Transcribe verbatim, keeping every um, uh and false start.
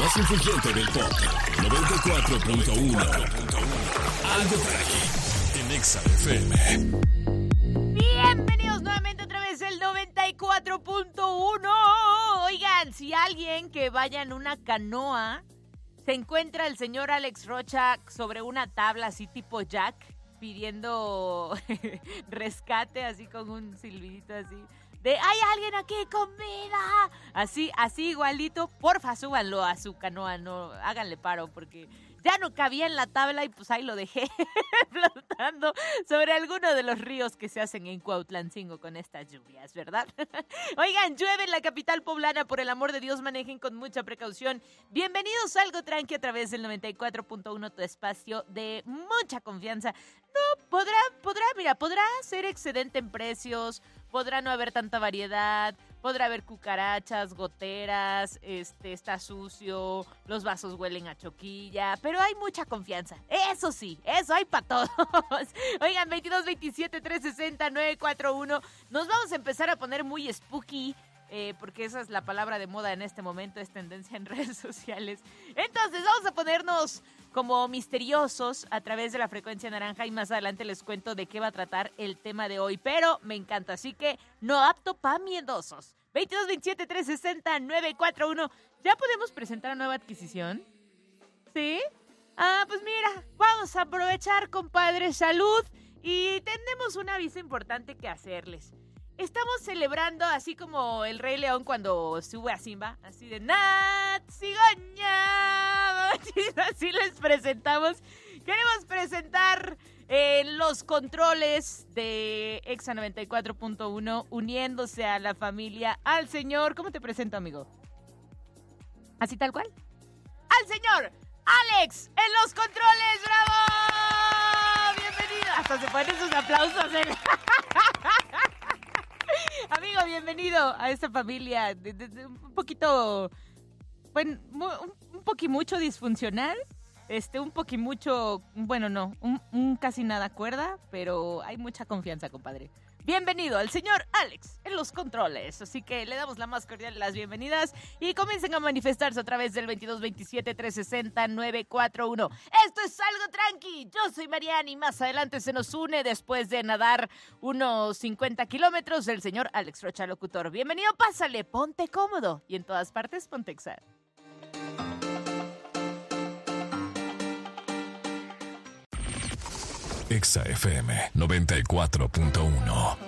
más influyente del pop. noventa y cuatro punto uno. Algo Tranqui en Exa F M. Bienvenidos nuevamente otra vez el noventa y cuatro punto uno. Oigan, si alguien que vaya en una canoa se encuentra el señor Alex Rocha sobre una tabla así tipo Jack, pidiendo rescate así con un silbidito así de ¿hay alguien aquí con vida? Así, así igualito, porfa, súbanlo a su canoa, no, háganle paro porque ya no cabía en la tabla y pues ahí lo dejé flotando sobre alguno de los ríos que se hacen en Cuautlancingo con estas lluvias, ¿verdad? Oigan, llueve en la capital poblana, por el amor de Dios, manejen con mucha precaución. Bienvenidos a Algo Tranqui a través del noventa y cuatro punto uno, tu espacio de mucha confianza. No, podrá, podrá, mira, podrá ser excedente en precios, podrá no haber tanta variedad, podrá haber cucarachas, goteras, este, está sucio, los vasos huelen a choquilla, pero hay mucha confianza. Eso sí, eso hay para todos. Oigan, veintidós veintisiete trescientos sesenta nueve cuatro uno. Nos vamos a empezar a poner muy spooky, eh, porque esa es la palabra de moda en este momento, es tendencia en redes sociales. Entonces vamos a ponernos como misteriosos a través de la frecuencia naranja y más adelante les cuento de qué va a tratar el tema de hoy, pero me encanta, así que no apto pa' miedosos. veintidós veintisiete trescientos sesenta nueve cuatro uno. ¿Ya podemos presentar una nueva adquisición? ¿Sí? Ah, pues mira, vamos a aprovechar, compadre, salud, y tenemos un aviso importante que hacerles. Estamos celebrando así como el Rey León cuando sube a Simba, así de Nat, cigoña, así les presentamos. Queremos presentar eh, los controles de Exa noventa y cuatro punto uno uniéndose a la familia, al señor, ¿cómo te presento, amigo? ¿Así tal cual? Al señor Alex en los controles, ¡bravo! Bienvenido. Hasta se ponen sus aplausos, ¿eh? Amigo, bienvenido a esta familia de, de, de un poquito, bueno, un, un poquimucho disfuncional, este, un poquimucho, bueno, no, un, un casi nada cuerda, pero hay mucha confianza, compadre. Bienvenido al señor Alex en los controles, así que le damos la más cordial de las bienvenidas y comiencen a manifestarse a través del veintidós veintisiete trescientos sesenta nueve cuatro uno. Esto es Algo Tranqui, yo soy Mariana y más adelante se nos une después de nadar unos cincuenta kilómetros el señor Alex Rocha, locutor. Bienvenido, pásale, ponte cómodo y en todas partes ponte Exa. Exa F M noventa y cuatro punto uno.